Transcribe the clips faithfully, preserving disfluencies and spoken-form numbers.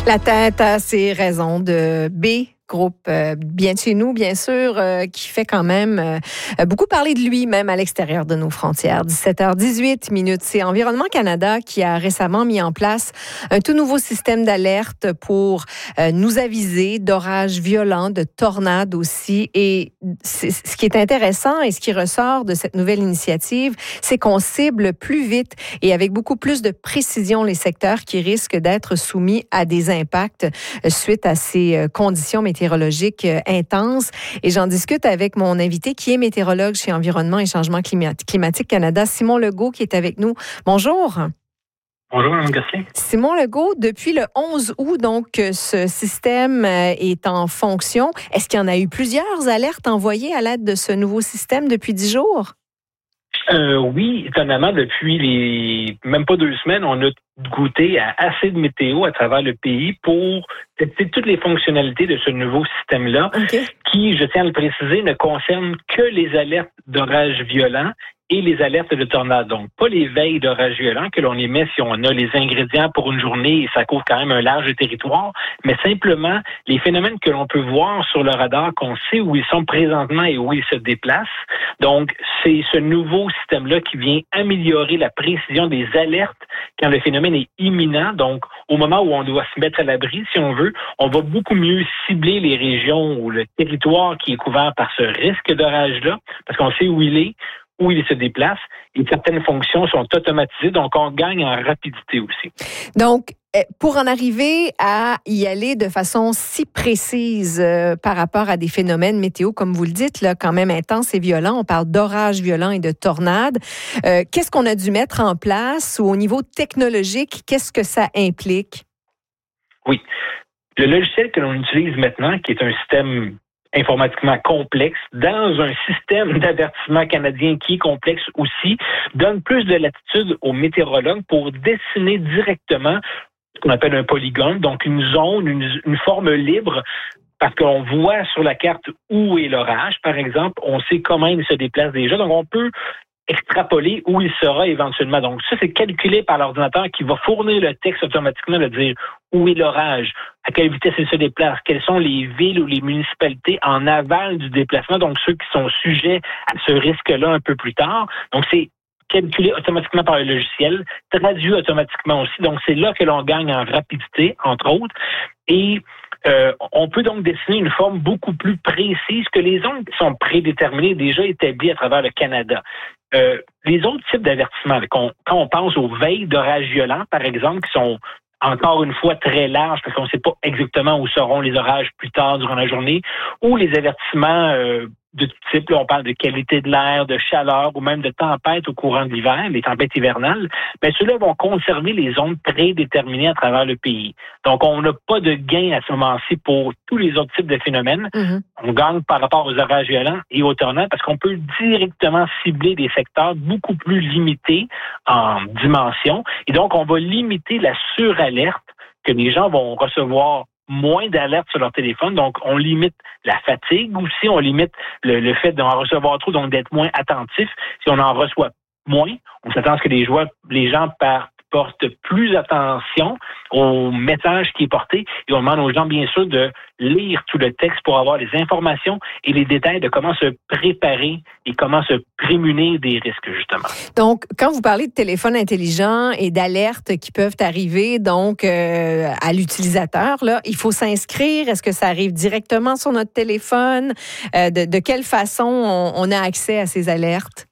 La tête a ses raisons de B. Groupe euh, bien de chez nous, bien sûr, euh, qui fait quand même euh, beaucoup parler de lui, même à l'extérieur de nos frontières. dix-sept heures dix-huit minutes. C'est Environnement Canada qui a récemment mis en place un tout nouveau système d'alerte pour euh, nous aviser d'orages violents, de tornades aussi. Et ce qui est intéressant et ce qui ressort de cette nouvelle initiative, c'est qu'on cible plus vite et avec beaucoup plus de précision les secteurs qui risquent d'être soumis à des impacts euh, suite à ces euh, conditions météorologiques météorologique intense. Et j'en discute avec mon invité qui est météorologue chez Environnement et Changement climatique Canada, Simon Legault, qui est avec nous. Bonjour. Bonjour, Mme Garcia. Simon Legault, depuis le onze août, donc, ce système est en fonction. Est-ce qu'il y en a eu plusieurs alertes envoyées à l'aide de ce nouveau système depuis dix jours? Euh, oui, étonnamment, depuis les même pas deux semaines, on a goûté à assez de météo à travers le pays pour tester toutes les fonctionnalités de ce nouveau système-là, okay. qui, je tiens à le préciser, ne concerne que les alertes d'orages violents et les alertes de tornades. Donc, pas les veilles d'orages violents que l'on émet si on a les ingrédients pour une journée et ça couvre quand même un large territoire, mais simplement les phénomènes que l'on peut voir sur le radar, qu'on sait où ils sont présentement et où ils se déplacent. Donc, c'est ce nouveau système-là qui vient améliorer la précision des alertes quand le phénomène est imminent. Donc, au moment où on doit se mettre à l'abri, si on veut, on va beaucoup mieux cibler les régions ou le territoire qui est couvert par ce risque d'orage-là, parce qu'on sait où il est, où il se déplace, et certaines fonctions sont automatisées, donc on gagne en rapidité aussi. Donc, pour en arriver à y aller de façon si précise euh, par rapport à des phénomènes météo, comme vous le dites, là, quand même intenses et violents, on parle d'orages violents et de tornades, euh, qu'est-ce qu'on a dû mettre en place ou au niveau technologique, qu'est-ce que ça implique? Oui. Le logiciel que l'on utilise maintenant, qui est un système informatiquement complexe, dans un système d'avertissement canadien qui est complexe aussi, donne plus de latitude aux météorologues pour dessiner directement ce qu'on appelle un polygone, donc une zone, une, une forme libre, parce qu'on voit sur la carte où est l'orage, par exemple, on sait comment il se déplace déjà, donc on peut extrapoler où il sera éventuellement. Donc ça, c'est calculé par l'ordinateur qui va fournir le texte automatiquement de dire où est l'orage, à quelle vitesse il se déplace, quelles sont les villes ou les municipalités en aval du déplacement, donc ceux qui sont sujets à ce risque-là un peu plus tard. Donc c'est calculé automatiquement par le logiciel, traduit automatiquement aussi. Donc c'est là que l'on gagne en rapidité, entre autres. Et Euh, on peut donc dessiner une forme beaucoup plus précise que les zones qui sont prédéterminées, déjà établies à travers le Canada. Euh, les autres types d'avertissements, quand on pense aux veilles d'orages violents, par exemple, qui sont encore une fois très larges parce qu'on ne sait pas exactement où seront les orages plus tard durant la journée, ou les avertissements euh, de tout type, là, on parle de qualité de l'air, de chaleur ou même de tempêtes au courant de l'hiver, les tempêtes hivernales, bien ceux-là vont conserver les zones prédéterminées à travers le pays. Donc, on n'a pas de gain à ce moment-ci pour tous les autres types de phénomènes. Mm-hmm. On gagne par rapport aux orages violents et aux tornades parce qu'on peut directement cibler des secteurs beaucoup plus limités en dimension. Et donc, on va limiter la suralerte que les gens vont recevoir moins d'alertes sur leur téléphone. Donc, on limite la fatigue aussi, on limite le, le fait d'en recevoir trop, donc d'être moins attentif. Si on en reçoit moins, on s'attend à ce que les, joueurs, les gens partent portent plus attention au message qui est porté et on demande aux gens, bien sûr, de lire tout le texte pour avoir les informations et les détails de comment se préparer et comment se prémunir des risques, justement. Donc, quand vous parlez de téléphone intelligent et d'alertes qui peuvent arriver donc euh, à l'utilisateur, là, il faut s'inscrire. Est-ce que ça arrive directement sur notre téléphone? Euh, de, de quelle façon on, on a accès à ces alertes?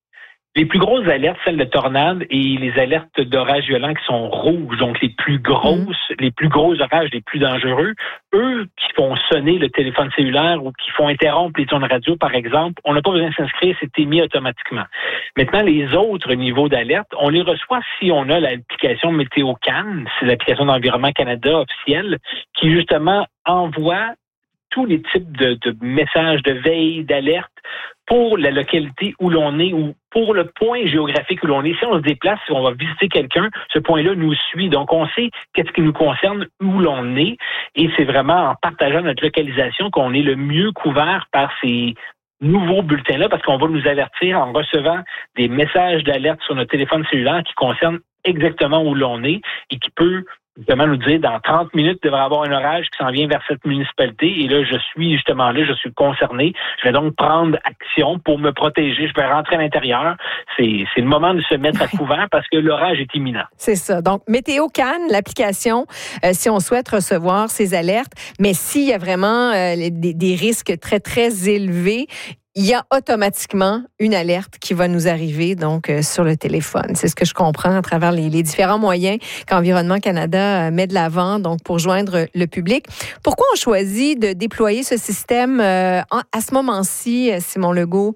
Les plus grosses alertes, celles de tornades et les alertes d'orages violents qui sont rouges, donc les plus grosses, mmh. les plus gros orages, les plus dangereux, eux qui font sonner le téléphone cellulaire ou qui font interrompre les ondes radio, par exemple, on n'a pas besoin de s'inscrire, c'est émis automatiquement. Maintenant, les autres niveaux d'alerte, on les reçoit si on a l'application MétéoCan, c'est l'application d'Environnement Canada officielle, qui justement envoie tous les types de, de messages de veille, d'alerte pour la localité où l'on est ou pour le point géographique où l'on est. Si on se déplace, si on va visiter quelqu'un, ce point-là nous suit. Donc, on sait qu'est-ce qui nous concerne, où l'on est. Et c'est vraiment en partageant notre localisation qu'on est le mieux couvert par ces nouveaux bulletins-là parce qu'on va nous avertir en recevant des messages d'alerte sur notre téléphone cellulaire qui concernent exactement où l'on est et qui peut justement nous dire dans trente minutes, il devrait y avoir un orage qui s'en vient vers cette municipalité. Et là, je suis justement là, je suis concerné. Je vais donc prendre action pour me protéger. Je vais rentrer à l'intérieur. C'est, c'est le moment de se mettre à couvert parce que l'orage est imminent. C'est ça. Donc, Météo Cannes, l'application, euh, si on souhaite recevoir ces alertes, mais s'il y a vraiment euh, des, des risques très, très élevés, il y a automatiquement une alerte qui va nous arriver donc euh, sur le téléphone. C'est ce que je comprends à travers les, les différents moyens qu'Environnement Canada euh, met de l'avant donc pour joindre le public. Pourquoi on choisit de déployer ce système euh, en, à ce moment-ci, Simon Legault?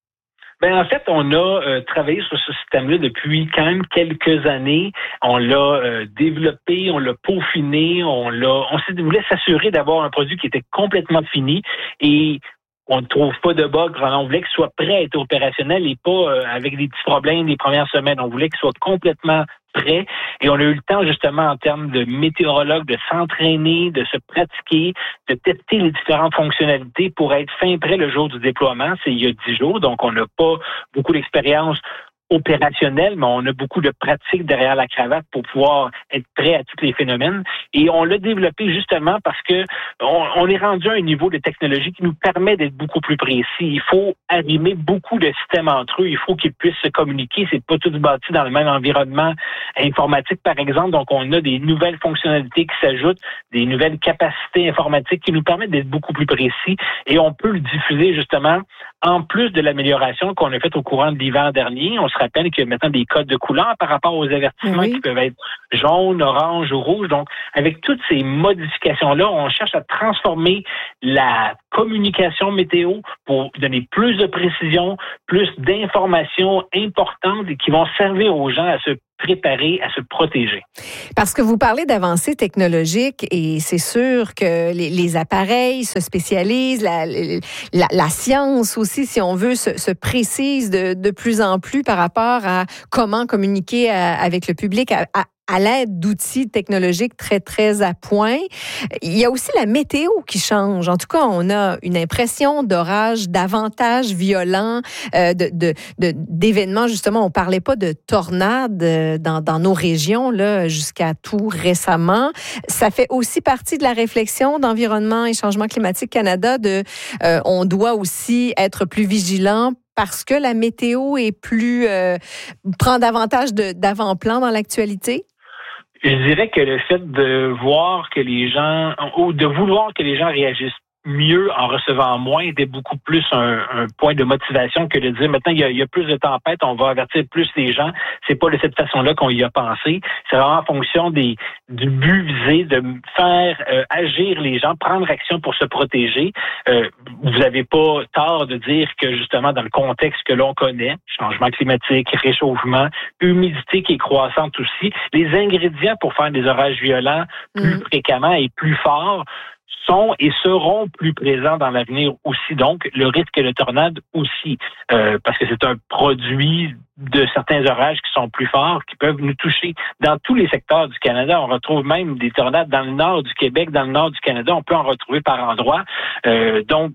Ben en fait, on a euh, travaillé sur ce système-là depuis quand même quelques années. On l'a euh, développé, on l'a peaufiné, on l'a, on s'est voulait s'assurer d'avoir un produit qui était complètement fini et on ne trouve pas de bug. On voulait qu'il soit prêt à être opérationnel et pas euh, avec des petits problèmes les premières semaines. On voulait qu'il soit complètement prêt. Et on a eu le temps, justement, en termes de météorologue, de s'entraîner, de se pratiquer, de tester les différentes fonctionnalités pour être fin prêt le jour du déploiement. C'est il y a dix jours, donc on n'a pas beaucoup d'expérience opérationnel, mais on a beaucoup de pratique derrière la cravate pour pouvoir être prêt à tous les phénomènes. Et on l'a développé justement parce que on, on est rendu à un niveau de technologie qui nous permet d'être beaucoup plus précis. Il faut arrimer beaucoup de systèmes entre eux. Il faut qu'ils puissent se communiquer. C'est pas tous bâtis dans le même environnement informatique, par exemple. Donc, on a des nouvelles fonctionnalités qui s'ajoutent, des nouvelles capacités informatiques qui nous permettent d'être beaucoup plus précis. Et on peut le diffuser justement en plus de l'amélioration qu'on a faite au courant de l'hiver dernier. On se rappelle qu'il y a maintenant des codes de couleur par rapport aux avertissements oui. qui peuvent être jaune, orange ou rouge. Donc, avec toutes ces modifications-là, on cherche à transformer la communication météo pour donner plus de précision, plus d'informations importantes et qui vont servir aux gens à se préparer, à se protéger. Parce que vous parlez d'avancées technologiques et c'est sûr que les, les appareils se spécialisent, la, la, la science aussi, si on veut, se, se précise de, de plus en plus par rapport à comment communiquer à, avec le public, à, à à l'aide d'outils technologiques très, très à point. Il y a aussi la météo qui change. En tout cas, on a une impression d'orage davantage violent, euh, de, de, de, d'événements, justement. On parlait pas de tornades dans, dans nos régions, là, jusqu'à tout récemment. Ça fait aussi partie de la réflexion d'Environnement et Changement climatique Canada de, euh, on doit aussi être plus vigilant parce que la météo est plus, euh, prend davantage de, d'avant-plan dans l'actualité? Je dirais que le fait de voir que les gens, ou de vouloir que les gens réagissent mieux en recevant moins était beaucoup plus un, un point de motivation que de dire maintenant il y, a, il y a plus de tempêtes, on va avertir plus les gens. C'est pas de cette façon-là qu'on y a pensé. C'est vraiment en fonction des du but visé de faire euh, agir les gens, prendre action pour se protéger. Euh, vous n'avez pas tort de dire que justement dans le contexte que l'on connaît, changement climatique, réchauffement, humidité qui est croissante aussi, les ingrédients pour faire des orages violents plus mmh. fréquemment et plus forts sont et seront plus présents dans l'avenir aussi. Donc, le risque de tornade aussi, euh, parce que c'est un produit de certains orages qui sont plus forts, qui peuvent nous toucher dans tous les secteurs du Canada. On retrouve même des tornades dans le nord du Québec, dans le nord du Canada. On peut en retrouver par endroits. Euh, donc,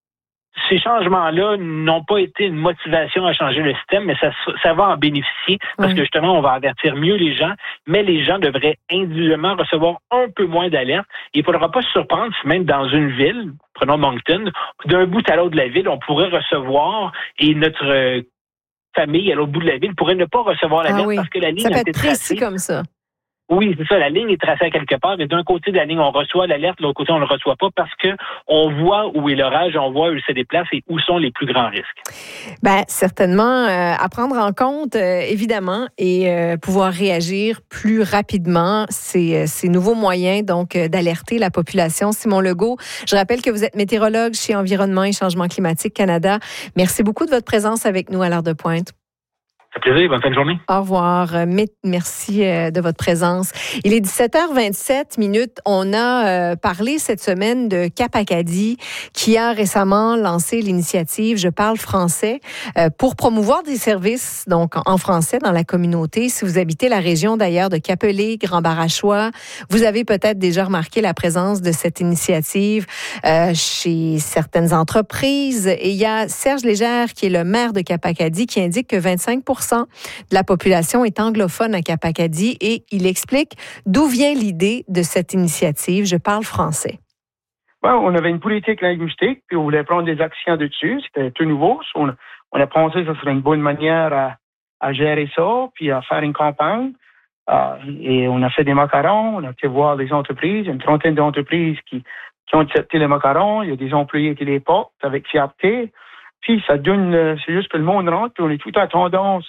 ces changements-là n'ont pas été une motivation à changer le système, mais ça, ça va en bénéficier parce que justement, on va avertir mieux les gens, mais les gens devraient individuellement recevoir un peu moins d'alertes. Il ne faudra pas se surprendre si même dans une ville, prenons Moncton, d'un bout à l'autre de la ville, on pourrait recevoir et notre famille à l'autre bout de la ville pourrait ne pas recevoir l'alerte ah oui. parce que la ligne ça peut a être été précis tracée. Comme ça. Oui, c'est ça. La ligne est tracée à quelque part, mais d'un côté de la ligne, on reçoit l'alerte, de l'autre côté, on ne le reçoit pas parce que on voit où est l'orage, on voit où il se déplace et où sont les plus grands risques. Ben certainement euh, à prendre en compte, euh, évidemment, et euh, pouvoir réagir plus rapidement. Ces, ces nouveaux moyens, donc, euh, d'alerter la population. Simon Legault, je rappelle que vous êtes météorologue chez Environnement et Changement climatique Canada. Merci beaucoup de votre présence avec nous à l'heure de pointe. Ça fait plaisir. Bonne fin de journée. Au revoir. Merci de votre présence. Il est dix-sept heures vingt-sept minutes. On a parlé cette semaine de Cap Acadie qui a récemment lancé l'initiative Je parle français pour promouvoir des services donc en français dans la communauté. Si vous habitez la région d'ailleurs de Capelé, Grand-Barachois, vous avez peut-être déjà remarqué la présence de cette initiative euh, chez certaines entreprises. Et il y a Serge Légère qui est le maire de Cap Acadie qui indique que vingt-cinq pour cent cent de la population est anglophone à Cap-Acadie et il explique d'où vient l'idée de cette initiative. Je parle français. Bon, on avait une politique linguistique, puis on voulait prendre des actions dessus. C'était tout nouveau. On, on a pensé que ce serait une bonne manière à, à gérer ça, puis à faire une campagne. Euh, et on a fait des macarons. On a été voir les entreprises, une trentaine d'entreprises qui, qui ont accepté les macarons. Il y a des employés qui les portent avec fierté. Puis ça donne, c'est juste que le monde rentre, puis on est tout à tendance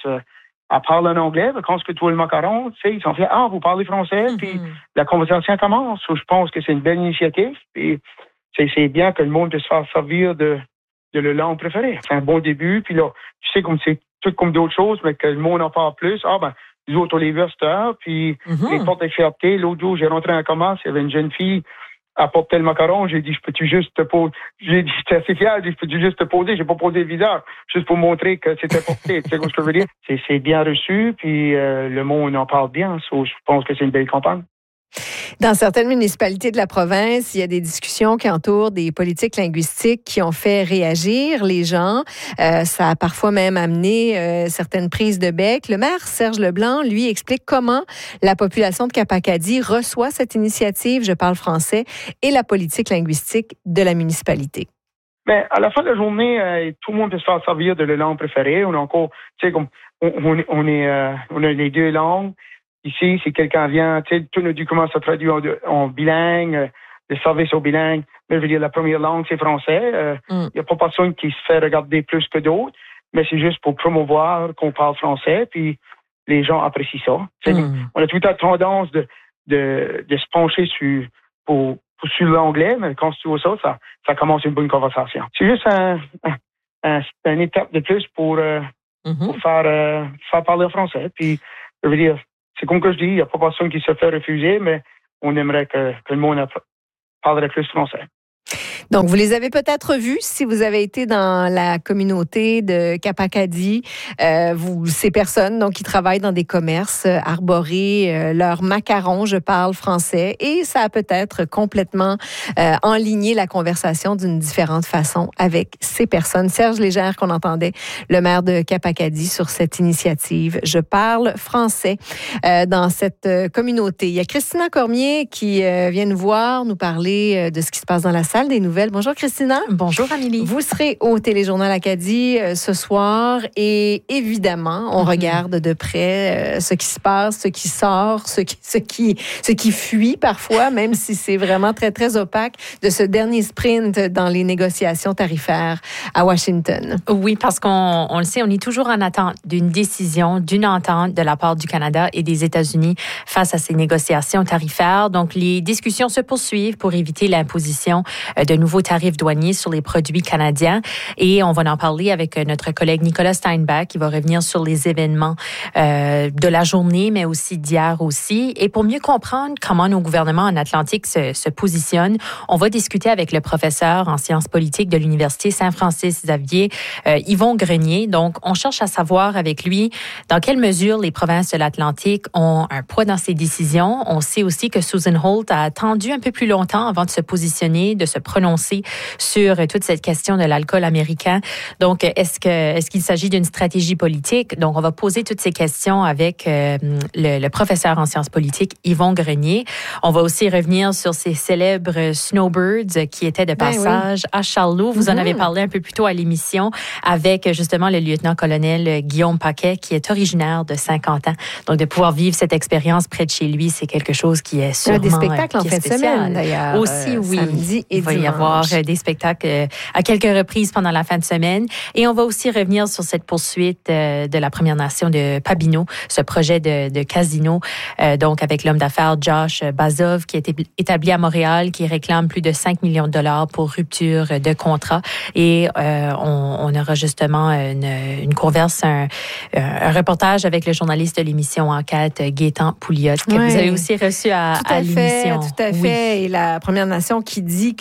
à parler en anglais. Quand tu vois le macaron, tu sais, ils sont fiers. Ah, vous parlez français, mm-hmm. Puis la conversation commence. Je pense que c'est une belle initiative. Puis c'est, c'est bien que le monde puisse se faire servir de, de leur langue préférée. C'est un bon début. Puis là, tu sais, comme c'est tout comme d'autres choses, mais que le monde en parle plus. Ah, ben, les autres, on les veut cette heure, puis mm-hmm. les portes de fierté. L'autre jour, j'ai rentré en commerce, il y avait une jeune fille apportait le macaron, j'ai dit, je peux-tu juste te poser, j'ai dit, j'étais assez fier, j'ai dit, je peux-tu juste te poser, j'ai pas posé le viseur, juste pour montrer que c'était porté, tu sais ce que je veux dire? C'est, c'est bien reçu, puis euh, le monde en parle bien, so, je pense que c'est une belle campagne. Dans certaines municipalités de la province, il y a des discussions qui entourent des politiques linguistiques qui ont fait réagir les gens. Euh, ça a parfois même amené euh, certaines prises de bec. Le maire Serge Leblanc, lui, explique comment la population de Cap-Acadie reçoit cette initiative, je parle français, et la politique linguistique de la municipalité. Mais à la fin de la journée, euh, tout le monde peut se faire servir de la langue préférée. On a encore, tu sais, comme on, on, on est, euh, on a les deux langues. Ici, si quelqu'un vient, tu sais, tout nous dit comment ça traduit en, en bilingue, euh, le service au bilingue. Mais je veux dire, la première langue, c'est français. Il euh, mm. n'y a pas personne qui se fait regarder plus que d'autres, mais c'est juste pour promouvoir qu'on parle français, puis les gens apprécient ça. Mm. On a tout à tendance de, de, de se pencher sur, pour, pour, sur l'anglais, mais quand tu vois ça, ça, ça commence une bonne conversation. C'est juste un, un, un, une étape de plus pour, euh, mm-hmm. pour faire, euh, faire parler en français. Puis, je veux dire, c'est comme que je dis, il n'y a pas personne qui se fait refuser, mais on aimerait que, que le monde parlerait plus français. Donc, vous les avez peut-être vus si vous avez été dans la communauté de Cap-Acadie. Euh, vous, ces personnes donc qui travaillent dans des commerces euh, arborés, euh, leurs macarons, je parle français, et ça a peut-être complètement euh, enligné la conversation d'une différente façon avec ces personnes. Serge Légère, qu'on entendait, le maire de Cap-Acadie, sur cette initiative. Je parle français euh, dans cette euh, communauté. Il y a Christina Cormier qui euh, vient nous voir, nous parler euh, de ce qui se passe dans la salle des nouvelles. Bonjour Christina. Bonjour Amélie. Vous serez au Téléjournal Acadie euh, ce soir et évidemment, on mm-hmm. regarde de près euh, ce qui se passe, ce qui sort, ce qui, ce qui, ce qui fuit parfois, même si c'est vraiment très, très opaque, de ce dernier sprint dans les négociations tarifaires à Washington. Oui, parce qu'on on le sait, on est toujours en attente d'une décision, d'une entente de la part du Canada et des États-Unis face à ces négociations tarifaires. Donc, les discussions se poursuivent pour éviter l'imposition de nouveaux tarifs douaniers sur les produits canadiens. Et on va en parler avec notre collègue Nicolas Steinbach qui va revenir sur les événements euh, de la journée, mais aussi d'hier aussi. Et pour mieux comprendre comment nos gouvernements en Atlantique se, se positionnent, on va discuter avec le professeur en sciences politiques de l'Université Saint-Francis-Xavier, euh, Yvon Grenier. Donc, on cherche à savoir avec lui dans quelle mesure les provinces de l'Atlantique ont un poids dans ces décisions. On sait aussi que Susan Holt a attendu un peu plus longtemps avant de se positionner, de se prononcer sur toute cette question de l'alcool américain. Donc, est-ce que est-ce qu'il s'agit d'une stratégie politique? Donc, on va poser toutes ces questions avec euh, le, le professeur en sciences politiques, Yvon Grenier. On va aussi revenir sur ces célèbres snowbirds qui étaient de passage ben oui. à Charleau. Vous mm-hmm. en avez parlé un peu plus tôt à l'émission avec justement le lieutenant-colonel Guillaume Paquet, qui est originaire de Saint-Quentin. Donc, de pouvoir vivre cette expérience près de chez lui, c'est quelque chose qui est sûrement des spectacles en fin de semaine, d'ailleurs. Aussi, euh, oui. Samedi et Il va y avoir des spectacles à quelques reprises pendant la fin de semaine. Et on va aussi revenir sur cette poursuite de la Première Nation de Pabineau, ce projet de, de casino, donc avec l'homme d'affaires Josh Bazov, qui est établi à Montréal, qui réclame plus de cinq millions de dollars pour rupture de contrat. Et euh, on, on aura justement une, une converse, un, un reportage avec le journaliste de l'émission Enquête, Gaétan Pouliot, que oui. vous avez aussi reçu à, tout à, à l'émission. Fait, tout à fait. Oui. Et la Première Nation qui dit que l'homme d'affaires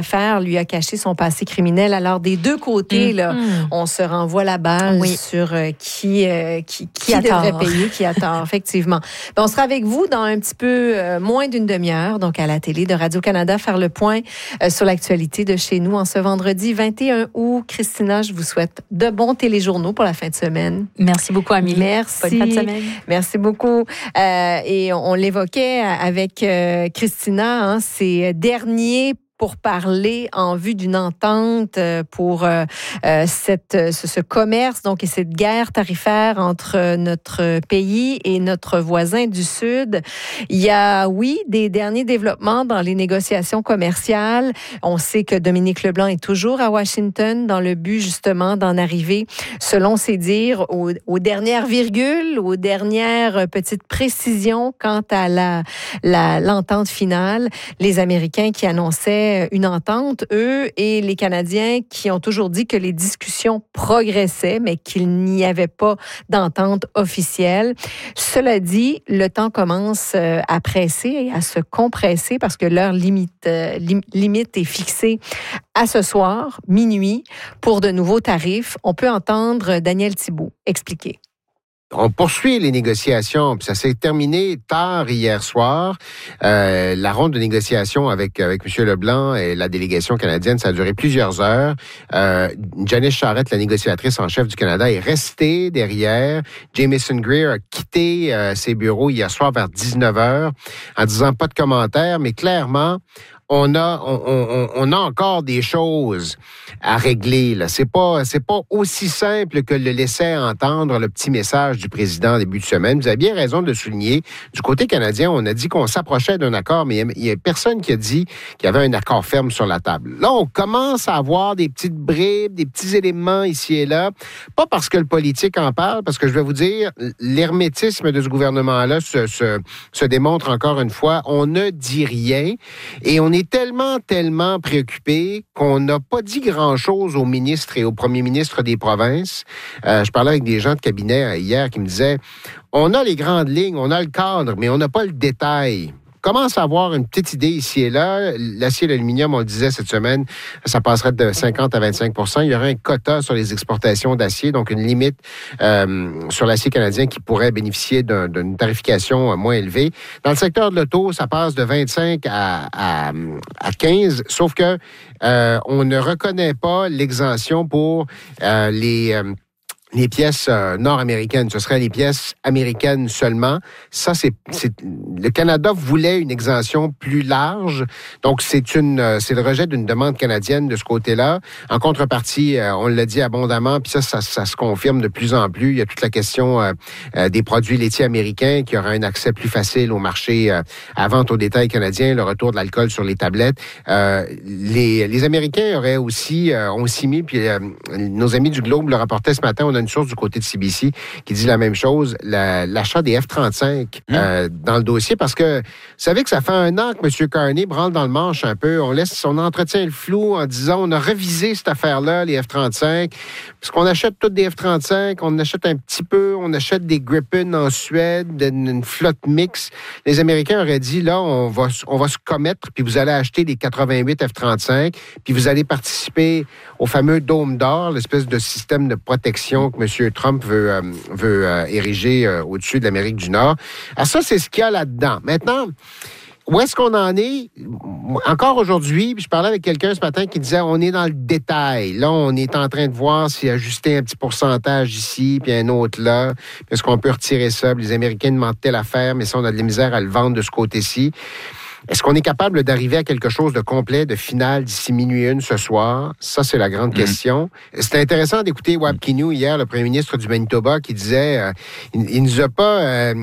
d'affaires lui a caché son passé criminel. Alors, des deux côtés, mmh. là, on se renvoie la balle oui. sur euh, qui, euh, qui, qui, qui devrait payer, qui a tort, effectivement. Ben, on sera avec vous dans un petit peu euh, moins d'une demi-heure, donc à la télé de Radio-Canada, faire le point euh, sur l'actualité de chez nous en ce vendredi vingt et un août. Christina, je vous souhaite de bons téléjournaux pour la fin de semaine. Merci beaucoup, Amélie. Merci. Bonne fin de semaine. Merci beaucoup. Euh, et on, on l'évoquait avec euh, Christina, hein, ces derniers pour parler en vue d'une entente pour euh, cette, ce, ce commerce donc, et cette guerre tarifaire entre notre pays et notre voisin du Sud. Il y a, oui, des derniers développements dans les négociations commerciales. On sait que Dominique Leblanc est toujours à Washington dans le but justement d'en arriver, selon ses dires, aux, aux dernières virgules, aux dernières petites précisions quant à la, la, l'entente finale. Les Américains qui annonçaient une entente, eux, et les Canadiens qui ont toujours dit que les discussions progressaient, mais qu'il n'y avait pas d'entente officielle. Cela dit, le temps commence à presser et à se compresser parce que l'heure limite, limite est fixée à ce soir, minuit, pour de nouveaux tarifs. On peut entendre Daniel Thibault expliquer. On poursuit les négociations, puis ça s'est terminé tard hier soir. Euh, la ronde de négociation avec avec M. Leblanc et la délégation canadienne, ça a duré plusieurs heures. Euh, Janice Charette, la négociatrice en chef du Canada, est restée derrière. Jamieson Greer a quitté euh, ses bureaux hier soir vers dix-neuf heures en disant pas de commentaires, mais clairement, on a on, on, on a encore des choses à régler là. C'est pas c'est pas aussi simple que le laisser entendre le petit message du président en début de semaine. Vous avez bien raison de le souligner. Du côté canadien, on a dit qu'on s'approchait d'un accord, mais il y a personne qui a dit qu'il y avait un accord ferme sur la table. Là, on commence à avoir des petites bribes, des petits éléments ici et là. Pas parce que le politique en parle, parce que je vais vous dire, l'hermétisme de ce gouvernement-là se, se, se démontre encore une fois. On ne dit rien et on est tellement, tellement préoccupé qu'on n'a pas dit grand-chose au ministre et au premier ministre des provinces. Euh, je parlais avec des gens de cabinet hier qui me disaient, on a les grandes lignes, on a le cadre, mais on n'a pas le détail. Commence à avoir une petite idée ici et là. L'acier et l'aluminium, on le disait cette semaine, ça passerait de cinquante à vingt-cinq pour cent. Il y aurait un quota sur les exportations d'acier, donc une limite euh, sur l'acier canadien qui pourrait bénéficier d'un, d'une tarification moins élevée. Dans le secteur de l'auto, ça passe de vingt-cinq à, à, à quinze, sauf que euh, on ne reconnaît pas l'exemption pour euh, les... Euh, les pièces euh, nord-américaines, ce seraient les pièces américaines seulement. Ça, c'est, c'est le Canada voulait une exemption plus large, donc c'est une, euh, c'est le rejet d'une demande canadienne de ce côté-là. En contrepartie, euh, on l'a dit abondamment, puis ça, ça, ça se confirme de plus en plus. Il y a toute la question euh, euh, des produits laitiers américains qui aura un accès plus facile au marché euh, à vente au détail canadien, le retour de l'alcool sur les tablettes. Euh, les, les Américains auraient aussi, euh, ont aussi mis, puis euh, nos amis du Globe le rapportaient ce matin. On a une source du côté de C B C qui dit la même chose, la, l'achat des F trente-cinq mmh. euh, dans le dossier, parce que vous savez que ça fait un an que M. Carney branle dans le manche un peu. On laisse, on entretient le flou en disant on a révisé cette affaire-là, les F trente-cinq, parce qu'on achète toutes des F trente-cinq, on achète un petit peu, on achète des Gripen en Suède, une, une flotte mixte. Les Américains auraient dit là, on va, on va se commettre, puis vous allez acheter les quatre-vingt-huit F trente-cinq, puis vous allez participer au fameux Dôme d'or, l'espèce de système de protection que M. Trump veut, euh, veut euh, ériger euh, au-dessus de l'Amérique du Nord. Alors ça, c'est ce qu'il y a là-dedans. Maintenant, où est-ce qu'on en est? Encore aujourd'hui, je parlais avec quelqu'un ce matin qui disait on est dans le détail. Là, on est en train de voir si ajuster un petit pourcentage ici, puis un autre là. Est-ce qu'on peut retirer ça? Les Américains demandent telle affaire, mais ça, on a de la misère à le vendre de ce côté-ci. Est-ce qu'on est capable d'arriver à quelque chose de complet, de final d'ici minuit une ce soir? Ça, c'est la grande mmh. question. C'était intéressant d'écouter Wab Kinew hier, le premier ministre du Manitoba, qui disait euh, il, il nous a pas euh,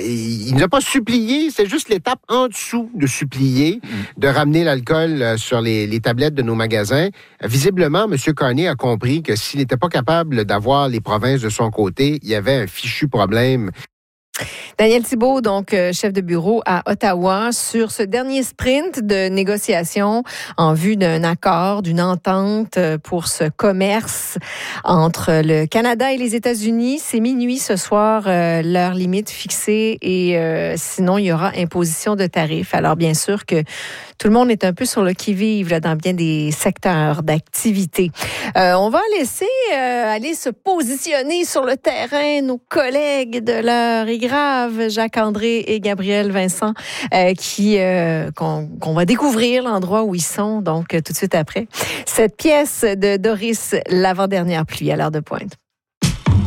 il nous a pas supplié, c'est juste l'étape en dessous de supplier, mmh. de ramener l'alcool sur les, les tablettes de nos magasins. Visiblement, M. Carney a compris que s'il n'était pas capable d'avoir les provinces de son côté, il y avait un fichu problème Daniel Thibault, donc chef de bureau à Ottawa, sur ce dernier sprint de négociations en vue d'un accord, d'une entente pour ce commerce entre le Canada et les États-Unis. C'est minuit ce soir, euh, l'heure limite fixée, et euh, sinon il y aura imposition de tarifs. Alors bien sûr que tout le monde est un peu sur le qui-vive là, dans bien des secteurs d'activité. Euh, on va laisser euh, aller se positionner sur le terrain nos collègues de l'heure est grave, Jacques-André et Gabriel Vincent, euh, qui euh, qu'on, qu'on va découvrir l'endroit où ils sont, donc tout de suite après cette pièce de Doris, L'avant-dernière pluie à l'heure de pointe.